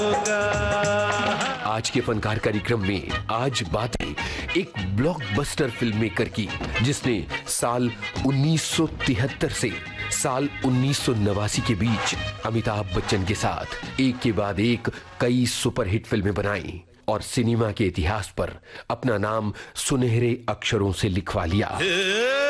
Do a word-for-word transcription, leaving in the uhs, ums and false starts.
आज के फनकार कार्यक्रम में आज बातें एक ब्लॉकबस्टर फिल्म मेकर की, जिसने साल उन्नीस सौ तिहत्तर से साल उन्नीस सौ नवासी के बीच अमिताभ बच्चन के साथ एक के बाद एक कई सुपरहिट फिल्में बनाई और सिनेमा के इतिहास पर अपना नाम सुनहरे अक्षरों से लिखवा लिया।